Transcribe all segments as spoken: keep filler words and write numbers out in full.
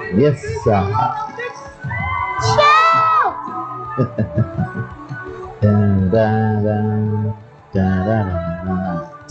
Yes, sir. Da, da, da, da, da, da,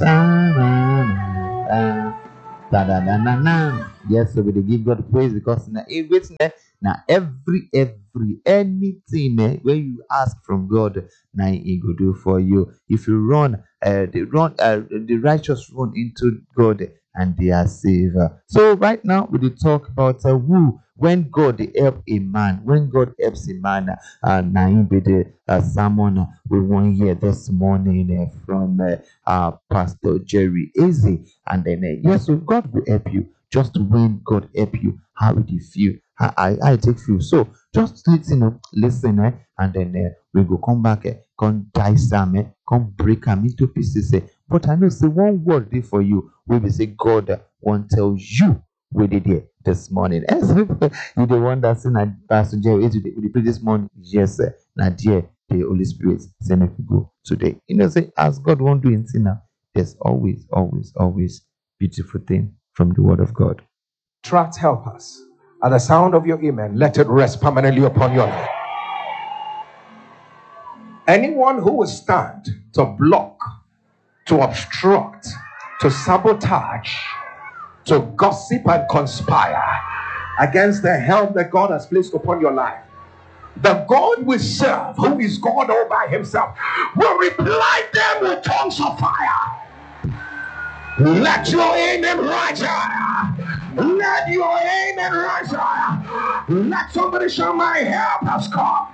da, da, da, da, da, da. Yes, so we dey give God praise because now everything now every every anything eh, when you ask from God, now He go do for you. If you run, uh, the run, uh, the righteous run into God and they are saved. So right now we dey talk about uh, who when God dey help a man, when God helps a man, uh, now Him be the uh, sermon we want hear this morning uh, from uh, uh, Pastor Jerry Eze, and then uh, yes, so God will help you. Just when God help you, how would you feel? How I, I take feel. So just listen, uh, listen, eh, and then uh, we go come back, eh, come dice them, eh, come break them into pieces. Eh. But I know say one word there for you. We will say God uh, won't tell you we did here this morning. As if you the one that's in that Pastor Jerry Eze we dey pray this morning. Yes, uh, now dear the Holy Spirit send me to go today. You know, say as God won't do anything now, there's always, always, always beautiful thing from the Word of God. Trust help us. At the sound of your amen, let it rest permanently upon your life. Anyone who will stand to block, to obstruct, to sabotage, to gossip and conspire against the help that God has placed upon your life, the God we serve, who is God all by himself, will reply them with tongues of fire. Let your amen rise higher. Let your amen rise higher. Let somebody shout, my help has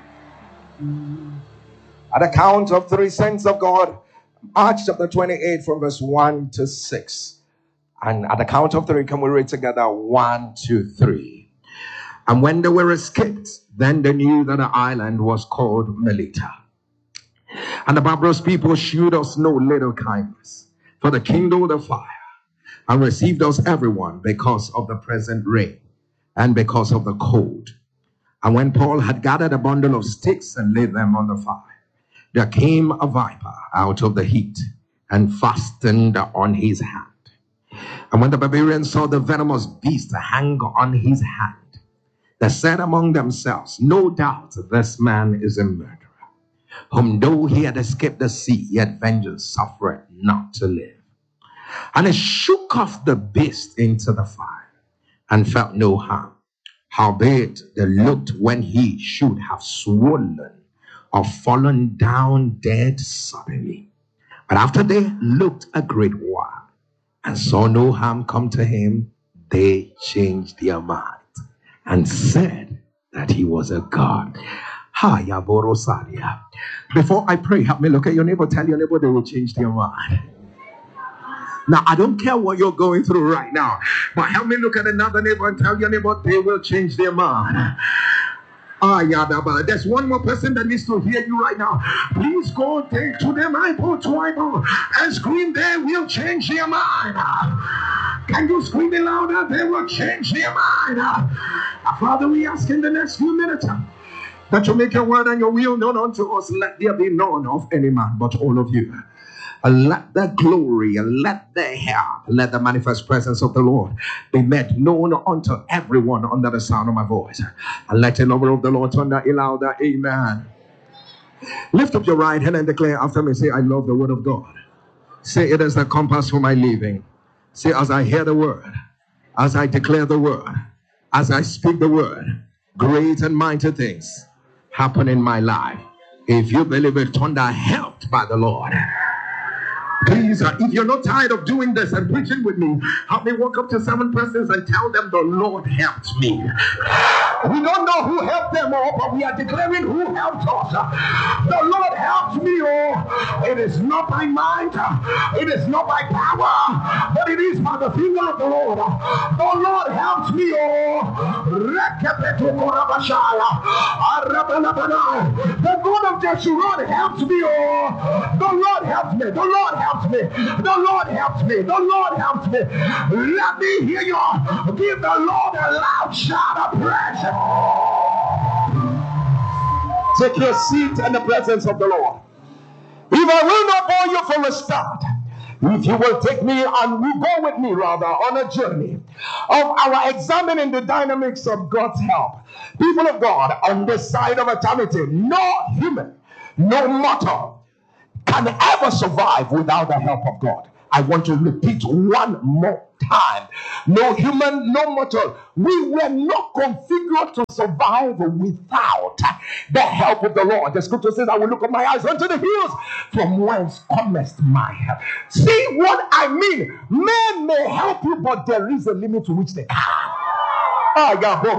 come. At the count of three, saints of God, Acts chapter twenty-eight from verse one to six. And at the count of three, can we read together? One, two, three. And when they were escaped, then they knew that the island was called Melita. And the barbarous people shewed us no little kindness, for they kindled a fire and received us everyone because of the present rain and because of the cold. And when Paul had gathered a bundle of sticks and laid them on the fire, there came a viper out of the heat and fastened on his hand. And when the barbarians saw the venomous beast hang on his hand, they said among themselves, no doubt this man is a murderer, whom though he had escaped the sea, yet vengeance suffereth not to live. And he shook off the beast into the fire, and felt no harm. Howbeit they looked when he should have swollen or fallen down dead suddenly. But after they looked a great while, and saw no harm come to him, they changed their mind, and said that he was a god. Hiya, Borosadia. Before I pray, help me look at your neighbor. Tell your neighbor they will change their mind. Now, I don't care what you're going through right now, but help me look at another neighbor and tell your neighbor they will change their mind. Ah, yeah, there's one more person that needs to hear you right now. Please go take to them eyeball to eyeball and scream, they will change their mind. Can you scream it louder? They will change their mind. Father, we ask in the next few minutes that you make your word and your will known unto us. Let there be none of any man but all of you. Let the glory, let the help, let the manifest presence of the Lord be made known unto everyone under the sound of my voice. And let the number of the Lord turn that louder. Amen. Lift up your right hand and declare after me. Say, I love the word of God. Say, it is the compass for my living. Say, as I hear the word, as I declare the word, as I speak the word, great and mighty things happen in my life. If you believe it, turn that helped by the Lord. Please, uh, if you're not tired of doing this and preaching with me, help me walk up to seven persons and tell them the Lord helped me. We don't know who helped them all, but we are declaring who helped us. The Lord helped me all. It is not by might, it is not by power, but it is by the finger of the Lord. The Lord helped me all. The God of Jeshurun helped me all. The Lord helped me. The Lord helped me. The Lord helped me. The Lord helped me. Let me hear you. Give the Lord a loud shout of praise. Take your seat in the presence of the Lord. If I will not bore you from a start, If you will take me and we go with me rather on a journey of our examining the dynamics of God's help. People of God, on this side of eternity, no human, no mortal can ever survive without the help of God. I want to repeat one more time. No human, no mortal. We were not configured to survive without the help of the Lord. The scripture says, I will look up my eyes unto the hills, from whence cometh my help. See what I mean? Men may help you, but there is a limit to which they can. Do I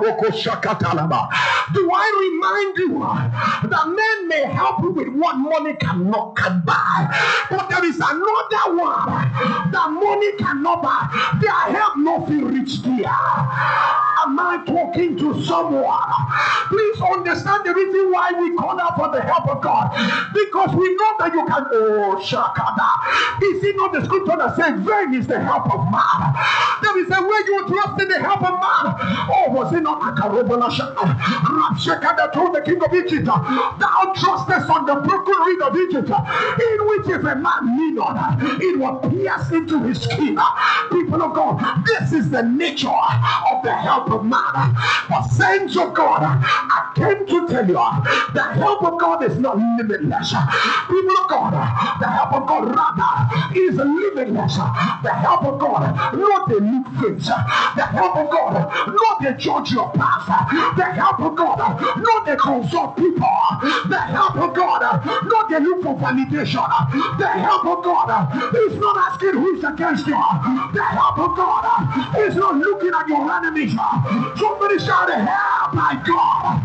remind you that men may help you with what money cannot can buy, but there is another one that money cannot buy. Their help not feel rich there. Am I talking to someone? Please understand the reason why we call out for the help of God, because we know that you can. Oh, shakada! Is it not the scripture that says, "Vain is the help of man"? There is a way you trust in the help of man. Oh, was it not Akarobolasha? Rabshakada told the king of Egypt, thou trustest on the broken reed of Egypt, in which if a man lean on, it will pierce into his skin. People of God, this is the nature of the help of man. For saints of God, I came to tell you, the help of God is not limitless. People of God, the help of God rather is limitless. The help of God, not the look face. The help of God, not the judge your path. The help of God, not the consult people. The help of God, not the look for validation. The help of God is not asking who is against you. The help of God is not looking at your enemies. Somebody shout, help my God.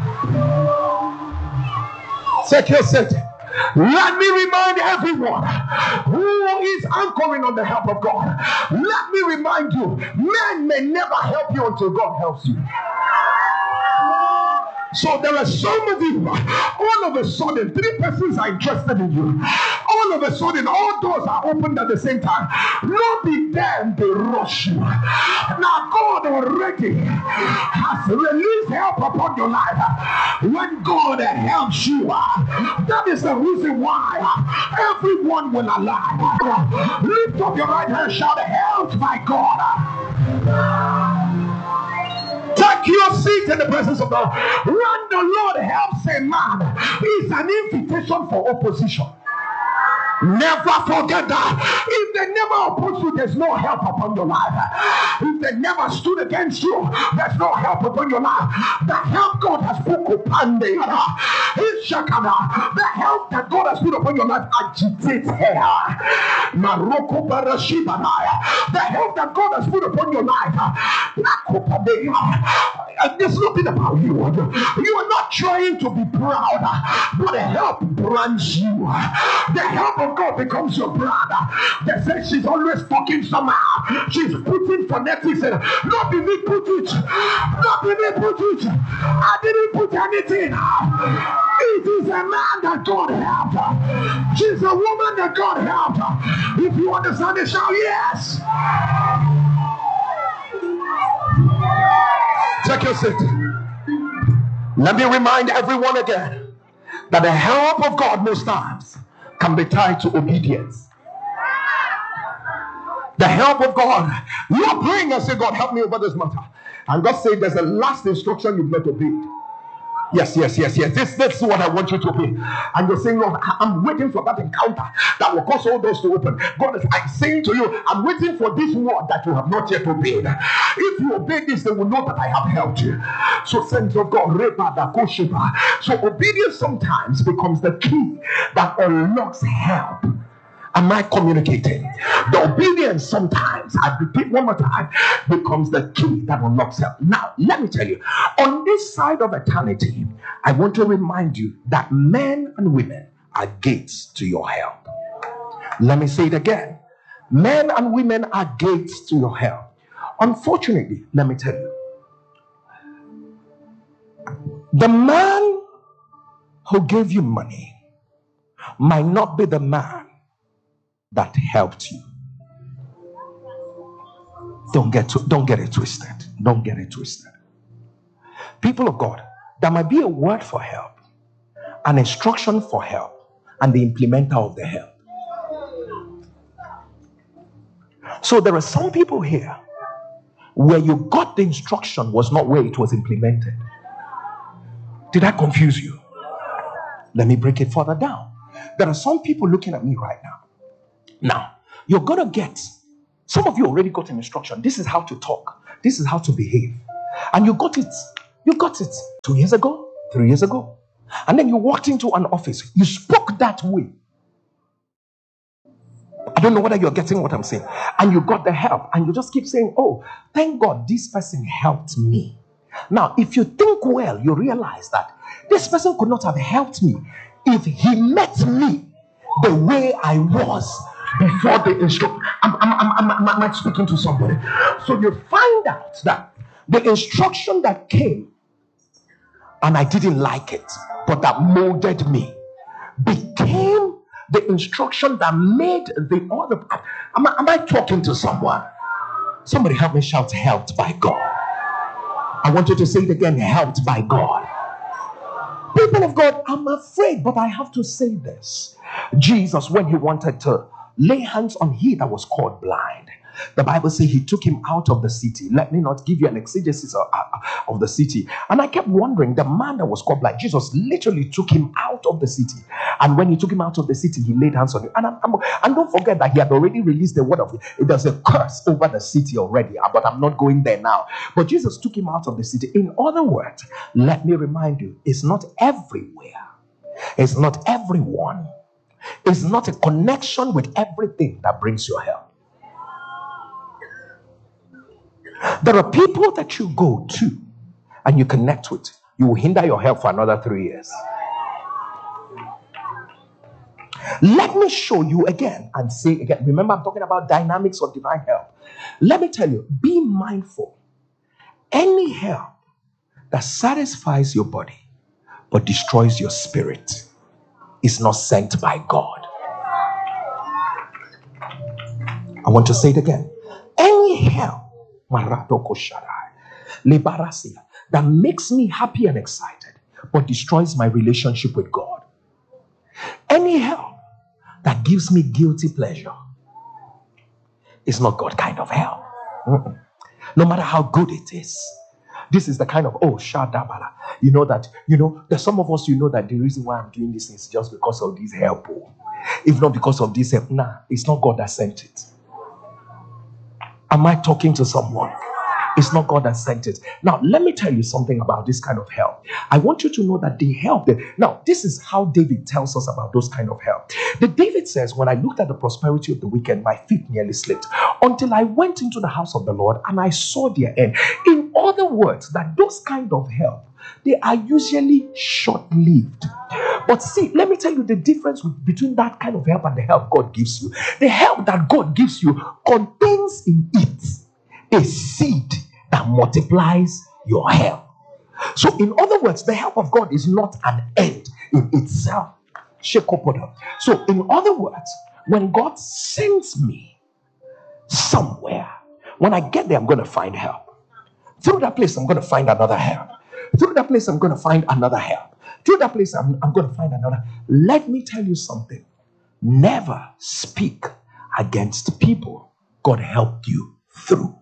Take your seat. Let me remind everyone who is anchoring on the help of God. Let me remind you, men may never help you until God helps you. So there are some of you, all of a sudden, three persons are interested in you. All of a sudden, all doors are opened at the same time. Not be them, they rush you. Now God already has released help upon your life. When God helps you, that is the reason why everyone will align. Lift up your right hand, shout, help my God. Take your seat in the presence of God. When the Lord helps a man, it's an invitation for opposition. Never forget that. If they never oppose you, there's no help upon your life. If they never stood against you, there's no help upon your life. The help God has put upon the The help that God has put upon your life agitates hell. The help that God has put upon your life, there's nothing about you. You are not trying to be proud, but the help brands you. The help of God becomes your brother. They say she's always talking somehow. She's putting phonetics in. Not be me put it. Not be me put it. I didn't put anything. It is a man that God helped. She's a woman that God helped. If you understand it, shout yes. Take your seat. Let me remind everyone again that the help of God most times can be tied to obedience. The help of God. You are praying and say, God, help me over this matter. And God said, there's a last instruction you've not obeyed. Yes, yes, yes, yes. This, this is what I want you to be. And you're saying, Lord, I'm waiting for that encounter that will cause all doors to open. God is I'm saying to you, I'm waiting for this word that you have not yet obeyed. If you obey this, they will know that I have helped you. So, saints of God, so obedience sometimes becomes the key that unlocks help. Am I communicating? The obedience sometimes, I repeat one more time, becomes the key that unlocks help. Now, let me tell you, on this side of eternity, I want to remind you that men and women are gates to your help. Let me say it again. Men and women are gates to your help. Unfortunately, let me tell you, the man who gave you money might not be the man that helped you. Don't get to, don't get it twisted. Don't get it twisted. People of God, there might be a word for help, an instruction for help, and the implementer of the help. So there are some people here where you got the instruction was not where it was implemented. Did I confuse you? Let me break it further down. There are some people looking at me right now. Now, you're going to get, some of you already got an instruction. This is how to talk. This is how to behave. And you got it. You got it two years ago, three years ago. And then you walked into an office. You spoke that way. I don't know whether you're getting what I'm saying. And you got the help. And you just keep saying, oh, thank God this person helped me. Now, if you think well, you realize that this person could not have helped me if he met me the way I was before the instruction. I'm, I'm, I'm, I'm, I'm, I'm speaking to somebody. So you find out that the instruction that came, and I didn't like it, but that molded me, became the instruction that made the other. Am I, am I talking to someone? Somebody help me shout, helped by God. I want you to say it again, helped by God. People of God, I'm afraid, but I have to say this. Jesus, when he wanted to lay hands on he that was called blind, the Bible says he took him out of the city. Let me not give you an exegesis of, of the city. And I kept wondering, the man that was called blind, Jesus literally took him out of the city. And when he took him out of the city, he laid hands on him. And, I'm, I'm, and don't forget that he had already released the word of it. There's a curse over the city already, but I'm not going there now. But Jesus took him out of the city. In other words, let me remind you, it's not everywhere. It's not everyone. It's not a connection with everything that brings your help. There are people that you go to and you connect with. You will hinder your help for another three years. Let me show you again and say again. Remember, I'm talking about dynamics of divine help. Let me tell you, be mindful. Any help that satisfies your body but destroys your spirit is not sent by God. I want to say it again. Any help that makes me happy and excited but destroys my relationship with God. Any help that gives me guilty pleasure is not God kind of help. Mm-mm. No matter how good it is. This is the kind of, oh, shadabala. You know that, you know, there's some of us, you know that the reason why I'm doing this is just because of this help. Oh. If not because of this help, nah, it's not God that sent it. Am I talking to someone? It's not God that sent it. Now, let me tell you something about this kind of help. I want you to know that the help. That, now, this is how David tells us about those kind of help. The David says, when I looked at the prosperity of the wicked, my feet nearly slipped until I went into the house of the Lord and I saw their end. In other words, that those kind of help, they are usually short-lived. But see, let me tell you the difference between that kind of help and the help God gives you. The help that God gives you contains in it a seed that multiplies your help. So in other words, the help of God is not an end in itself. So in other words, when God sends me somewhere, when I get there, I'm going to find help. Through that place, I'm going to find another help. Through that place, I'm going to find another help. Through that place, I'm, I'm going to find another. Let me tell you something. Never speak against people God helped you through.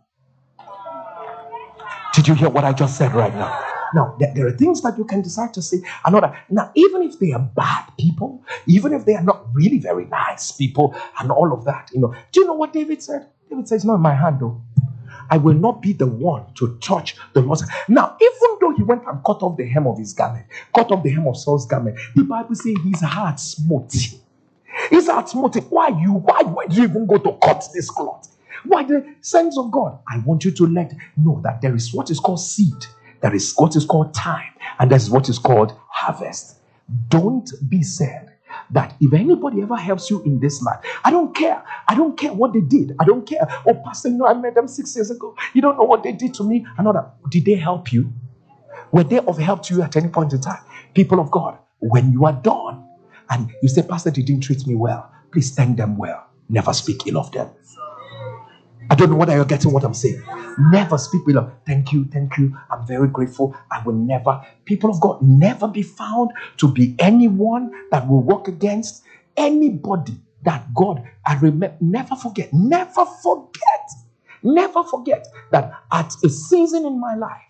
Did you hear what I just said right now? Now, there, there are things that you can decide to say. Another. Now, even if they are bad people, even if they are not really very nice people and all of that, you know, do you know what David said? David says, not in my hand, though. I will not be the one to touch the Lord. Now, even though he went and cut off the hem of his garment, cut off the hem of Saul's garment, the Bible says his heart smote him. His heart smote him. Why you? Why, why do you even go to cut this cloth? Why the sense of God? I want you to let know that there is what is called seed, there is what is called time, and there's what is called harvest. Don't be sad that if anybody ever helps you in this life, I don't care. I don't care what they did. I don't care. Oh, Pastor, you know, I met them six years ago. You don't know what they did to me. Another, did they help you? Were they of help to you at any point in time? People of God, when you are done and you say, Pastor, they didn't treat me well, please thank them well. Never speak ill of them. I don't know whether you're getting what I'm saying. Never speak below. Thank you, thank you. I'm very grateful. I will never, people of God, never be found to be anyone that will work against anybody that God, I remember, never forget, never forget, never forget that at a season in my life,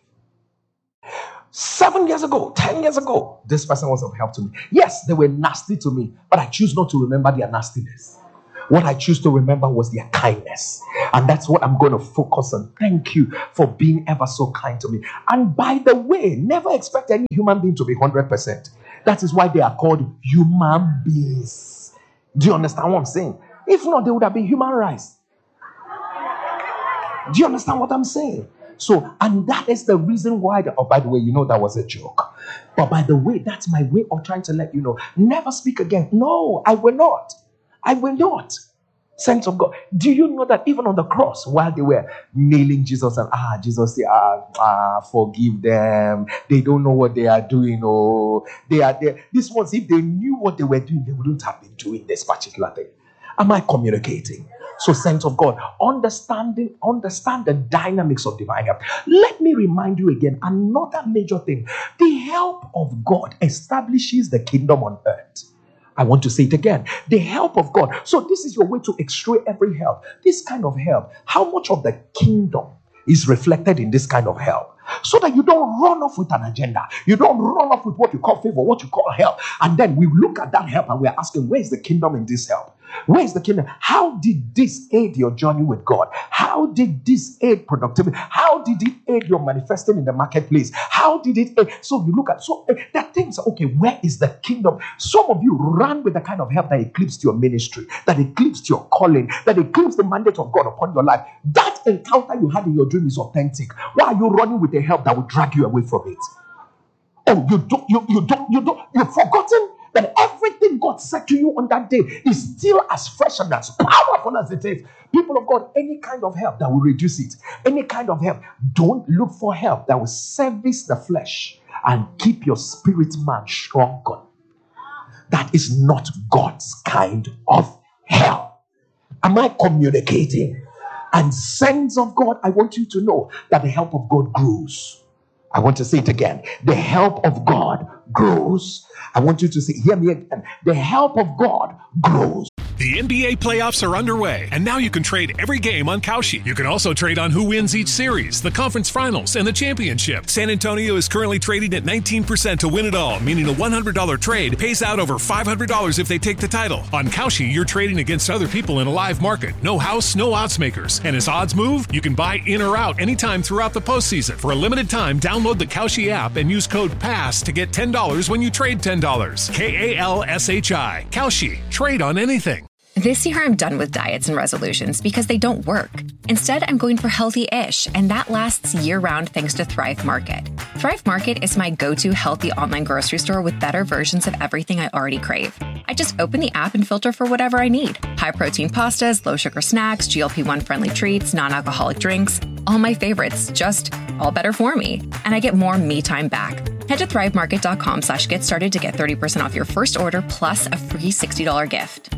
seven years ago, ten years ago, this person was of help to me. Yes, they were nasty to me, but I choose not to remember their nastiness. What I choose to remember was their kindness. And that's what I'm going to focus on. Thank you for being ever so kind to me. And by the way, never expect any human being to be one hundred percent. That is why they are called human beings. Do you understand what I'm saying? If not, they would have been human rights. Do you understand what I'm saying? So, and that is the reason why, the, oh, by the way, you know that was a joke. But by the way, that's my way of trying to let you know, never speak again. No, I will not. I will not. Saints of God. Do you know that even on the cross, while they were nailing Jesus and ah, Jesus say, ah, ah, forgive them. They don't know what they are doing. Oh, they are there. These ones, if they knew what they were doing, they wouldn't have been doing this particular thing. Am I communicating? So, saints of God, understanding, understand the dynamics of divine help. Let me remind you again, another major thing. The help of God establishes the kingdom on earth. I want to say it again. The help of God. So this is your way to extract every help. This kind of help. How much of the kingdom is reflected in this kind of help? So that you don't run off with an agenda. You don't run off with what you call favor, what you call help. And then we look at that help and we're asking, where is the kingdom in this help? Where is the kingdom? How did this aid your journey with God? How did this aid productivity? How did it aid your manifesting in the marketplace? How did it aid? So you look at, so uh, that things, okay, where is the kingdom? Some of you run with the kind of help that eclipsed your ministry, that eclipsed your calling, that eclipsed the mandate of God upon your life. That encounter you had in your dream is authentic. Why are you running with a help that will drag you away from it? Oh, you don't, you, you don't, you don't, you've forgotten that everything God said to you on that day is still as fresh and as powerful as it is. People of God, any kind of help that will reduce it, any kind of help, don't look for help that will service the flesh and keep your spirit man shrunken. That is not God's kind of help. Am I communicating? And saints of God, I want you to know that the help of God grows. I want to say it again. The help of God grows. I want you to say, hear me again. The help of God grows. The N B A playoffs are underway, and now you can trade every game on Kalshi. You can also trade on who wins each series, the conference finals, and the championship. San Antonio is currently trading at nineteen percent to win it all, meaning a one hundred dollars trade pays out over five hundred dollars if they take the title. On Kalshi, you're trading against other people in a live market. No house, no odds makers. And as odds move, you can buy in or out anytime throughout the postseason. For a limited time, download the Kalshi app and use code PASS to get ten dollars when you trade ten dollars. K A L S H I. Kalshi. Trade on anything. This year, I'm done with diets and resolutions because they don't work. Instead, I'm going for healthy-ish, and that lasts year-round thanks to Thrive Market. Thrive Market is my go-to healthy online grocery store with better versions of everything I already crave. I just open the app and filter for whatever I need. High-protein pastas, low-sugar snacks, G L P one friendly treats, non-alcoholic drinks. All my favorites, just all better for me. And I get more me time back. Head to thrivemarket.com slash get started to get thirty percent off your first order plus a free sixty dollars gift.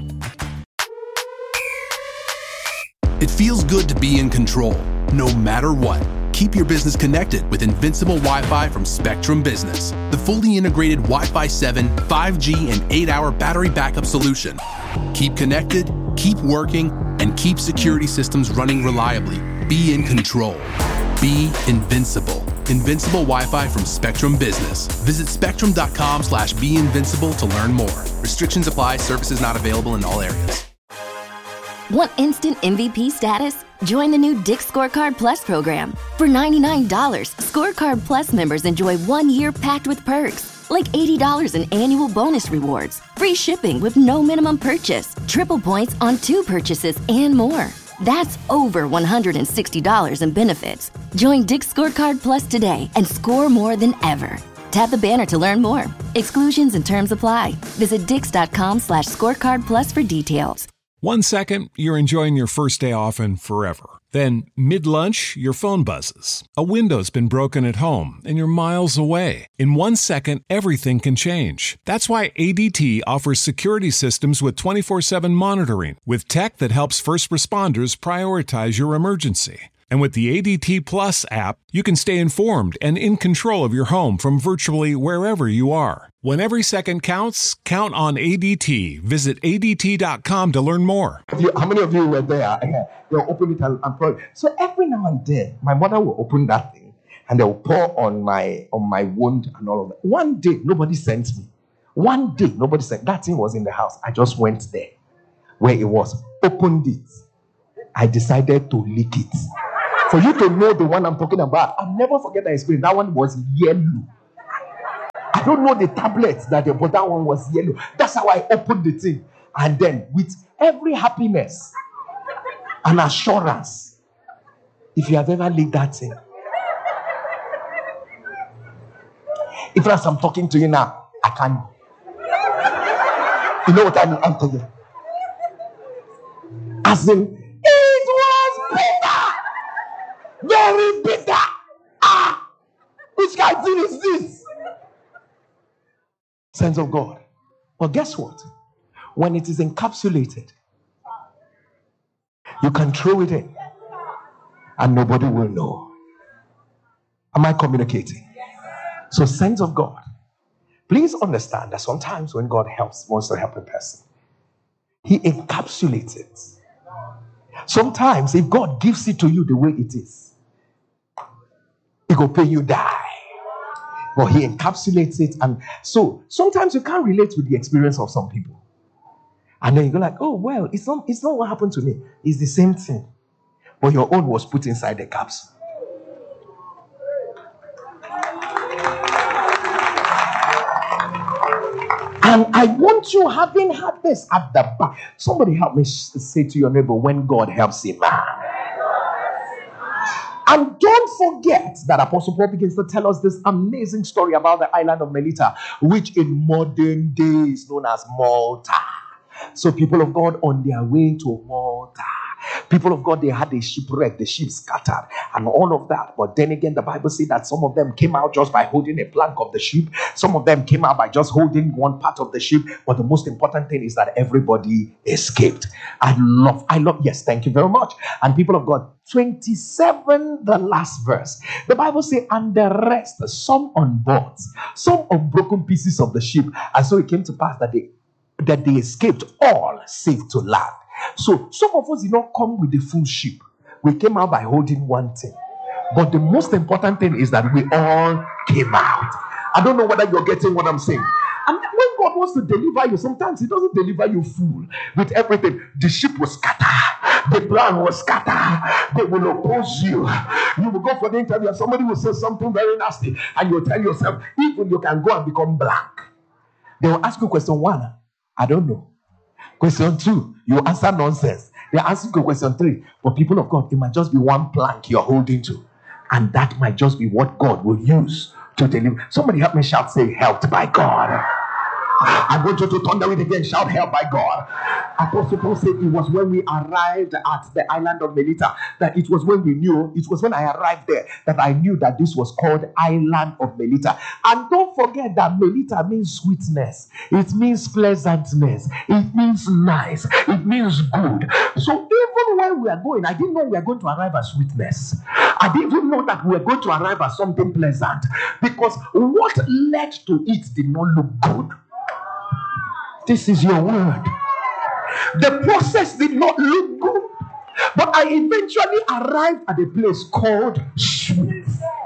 It feels good to be in control, no matter what. Keep your business connected with Invincible Wi-Fi from Spectrum Business, the fully integrated Wi-Fi seven, five G, and eight hour battery backup solution. Keep connected, keep working, and keep security systems running reliably. Be in control. Be invincible. Invincible Wi-Fi from Spectrum Business. Visit spectrum.com slash be invincible to learn more. Restrictions apply. Services not available in all areas. Want instant M V P status? Join the new Dick's Scorecard Plus program. For ninety-nine dollars, Scorecard Plus members enjoy one year packed with perks, like eighty dollars in annual bonus rewards, free shipping with no minimum purchase, triple points on two purchases, and more. That's over one hundred sixty dollars in benefits. Join Dick's Scorecard Plus today and score more than ever. Tap the banner to learn more. Exclusions and terms apply. Visit dix.com slash scorecard plus for details. One second, you're enjoying your first day off and forever. Then, mid-lunch, your phone buzzes. A window's been broken at home and you're miles away. In one second, everything can change. That's why A D T offers security systems with twenty-four seven monitoring, with tech that helps first responders prioritize your emergency. And with the A D T Plus app, you can stay informed and in control of your home from virtually wherever you are. When every second counts, count on A D T. Visit A D T dot com to learn more. How many of you were there? They'll open it and, and pour it. So every now and then, my mother will open that thing and they'll pour on my on my wound and all of that. One day, nobody sent me. One day, nobody sent. That thing was in the house. I just went there where it was, opened it. I decided to lick it. For you to know the one I'm talking about, I'll never forget that experience. That one was yellow. I don't know the tablets that they, but that one was yellow. That's how I opened the thing. And then with every happiness and assurance, if you have ever licked that thing, if as I'm talking to you now, I can. You know what I mean? I'm telling you. As in, it was bitter. Very bitter. Ah, which kind of thing is this? Sense of God. But guess what? When it is encapsulated, you can throw it in and nobody will know. Am I communicating? So, sense of God. Please understand that sometimes when God helps, wants to help a person, He encapsulates it. Sometimes if God gives it to you the way it is, He will pay you die. But He encapsulates it. And so sometimes you can't relate with the experience of some people. And then you go like, oh, well, it's not, it's not what happened to me. It's the same thing. But your own was put inside the capsule. And I want you, having had this at the back, somebody help me say to your neighbor, when God helps a man. And don't forget that Apostle Paul begins to tell us this amazing story about the island of Melita, which in modern days is known as Malta. So people of God on their way to Malta, people of God, they had a shipwreck, the ship scattered and all of that. But then again, the Bible says that some of them came out just by holding a plank of the ship. Some of them came out by just holding one part of the ship. But the most important thing is that everybody escaped. I love, I love, yes, thank you very much. And people of God, twenty-seven, the last verse. The Bible says, and the rest, some on boards, some on broken pieces of the ship. And so it came to pass that they that they escaped, all safe to land. So some of us did not come with the full ship. We came out by holding one thing. But the most important thing is that we all came out. I don't know whether you're getting what I'm saying. And when God wants to deliver you, sometimes He doesn't deliver you full with everything. The ship was scattered. The plan was scattered. They will oppose you. You will go for the interview and somebody will say something very nasty. And you'll tell yourself, even you can go and become blank. They will ask you question one. I don't know. Question two, you answer nonsense. They ask you question three. But people of God, it might just be one plank you're holding to. And that might just be what God will use to deliver. Somebody help me shout, say, helped by God. I want you to thunder it again. Shout, help by God. Apostle Paul said it was when we arrived at the island of Melita, that it was when we knew, it was when I arrived there, that I knew that this was called Island of Melita. And don't forget that Melita means sweetness. It means pleasantness. It means nice. It means good. So even when we are going, I didn't know we were going to arrive at sweetness. I didn't even know that we were going to arrive at something pleasant. Because what led to it did not look good. This is your word. The process did not look good, but I eventually arrived at a place called sweet.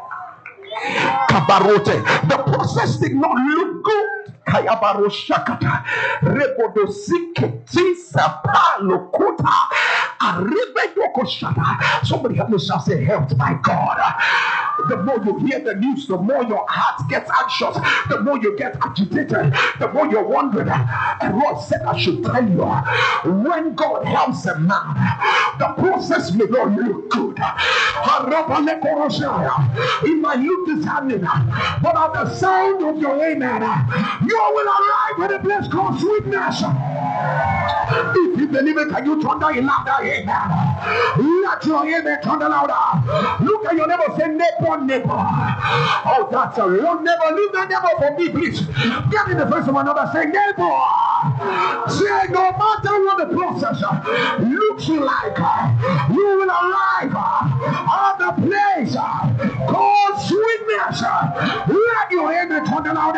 Kabarote. The process did not look good. Kayabaro shakata. Rebodo siketi sapalo kota. Arribedo shata. Somebody help me shout, say, helped by God. The more you hear the news, the more your heart gets anxious, the more you get agitated, the more you're wondering. And Lord said, I should tell you, when God helps a man, the process may not look good. It might look disheartening, but at the sound of your amen, you will arrive at a place called sweetness. If you believe it, can you thunder a louder amen? Let your amen thunder louder. Look at your neighbor, say, neighbor, neighbor. Oh, that's a wrong neighbor. Leave that neighbor for me, please. Get in the face of another, say, neighbor. Say, no matter what the process uh, looks like, uh, you will arrive uh, at the place uh, called sweetness. Uh, let your amen turn louder.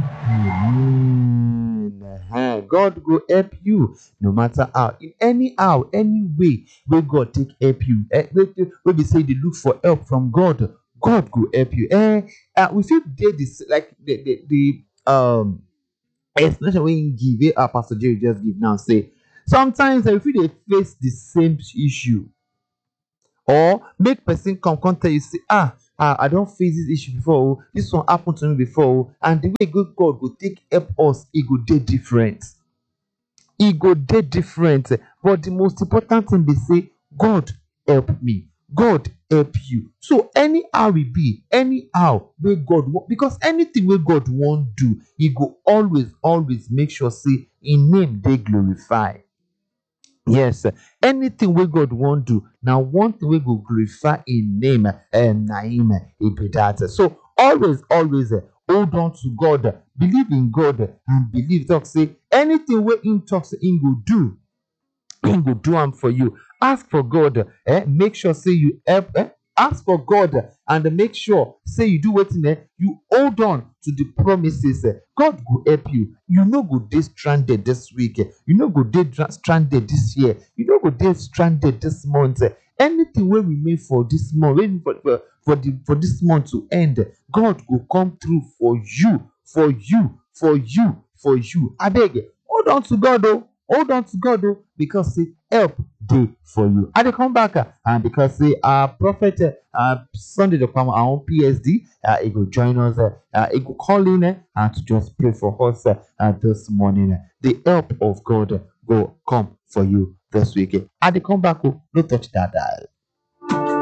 Uh-huh. God will help you no matter how, in any how, any way where God take help you. Eh, when we say they look for help from God, God will help you. Eh, uh, we feel they this like the the, the um explanation when you give, uh, Pastor Jerry just give now. Say sometimes I feel they face the same issue, or make person come come tell you say ah. Ah, I don't face this issue before. Oh, this one happened to me before. Oh, and the way good God will take help us, it go dey different. It go dey different. But the most important thing they say, God help me. God help you. So anyhow it be, anyhow where God want, because anything where God won't do, He go always, always make sure say in name they glorify. Yes, anything we God want do, now one thing we go glorify in name and name it be that. So always, always uh, hold on to God, believe in God, and believe talk say anything we in talk say in go do, in go do am for you. Ask for God, eh? Make sure say you help. Eh? Ask for God and make sure say you do what in there. You hold on to the promises. eh. God will help you. You know go dey stranded this week. eh. You know go dey dra- stranded this year. You know go dey stranded this month. eh. Anything wey remain for this month, waiting for, for for the for this month to end, God will come through for you, for you, for you, for you. I beg, hold on to God, oh. Hold on to God, oh, because say help dey for you. I dey come back, uh, and because say our prophet uh, uh, Sunday the come our own P S D, uh, he go join us, uh, uh, he go call in uh, and to just pray for us uh, uh, this morning. Uh, the help of God uh, go come for you this week. I dey come back, oh, no touch that dial.